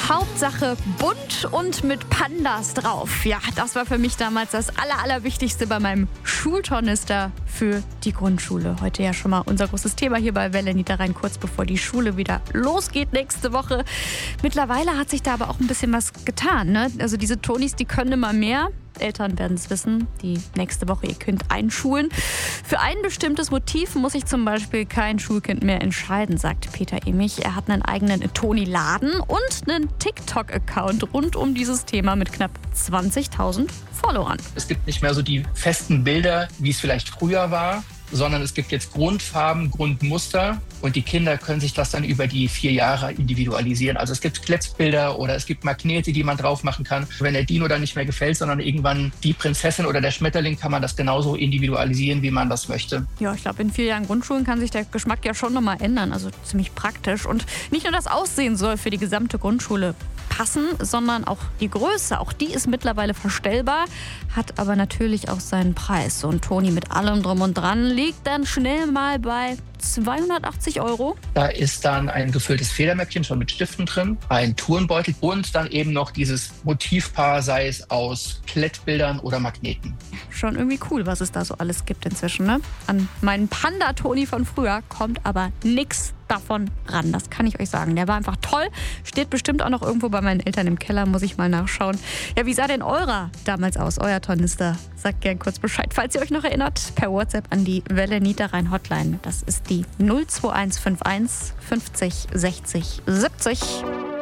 Hauptsache bunt und mit Pandas drauf. Ja, das war für mich damals das Allerwichtigste bei meinem Schultornister für die Grundschule. Heute ja schon mal unser großes Thema hier bei Welle Niederrhein, kurz bevor die Schule wieder losgeht nächste Woche. Mittlerweile hat sich da aber auch ein bisschen was getan, ne? Also diese Tonis, die können immer mehr. Eltern werden es wissen, die nächste Woche ihr Kind einschulen. Für ein bestimmtes Motiv muss sich zum Beispiel kein Schulkind mehr entscheiden, sagt Peter Emich. Er hat einen eigenen Toni-Laden und einen TikTok-Account rund um dieses Thema mit knapp 20.000 Followern. Es gibt nicht mehr so die festen Bilder, wie es vielleicht früher war, sondern es gibt jetzt Grundfarben, Grundmuster und die Kinder können sich das dann über die 4 Jahre individualisieren. Also es gibt Kletzbilder oder es gibt Magnete, die man drauf machen kann. Wenn der Dino dann nicht mehr gefällt, sondern irgendwann die Prinzessin oder der Schmetterling, kann man das genauso individualisieren, wie man das möchte. Ja, ich glaube, in 4 Jahren Grundschulen kann sich der Geschmack ja schon nochmal ändern. Also ziemlich praktisch. Und nicht nur das Aussehen soll für die gesamte Grundschule passen, sondern auch die Größe. Auch die ist mittlerweile verstellbar, hat aber natürlich auch seinen Preis. So ein Toni mit allem drum und dran liegt dann schnell mal bei 280 €. Da ist dann ein gefülltes Federmäppchen schon mit Stiften drin, ein Turnbeutel und dann eben noch dieses Motivpaar, sei es aus Klettbildern oder Magneten. Schon irgendwie cool, was es da so alles gibt inzwischen, ne? An meinen Panda-Toni von früher kommt aber nix davon ran. Das kann ich euch sagen. Der war einfach toll. Steht bestimmt auch noch irgendwo bei meinen Eltern im Keller, muss ich mal nachschauen. Ja, wie sah denn eurer damals aus, euer Tornister? Sagt gern kurz Bescheid, falls ihr euch noch erinnert, per WhatsApp an die Welle Niederrhein Hotline. Das ist die 02151 50 60 70.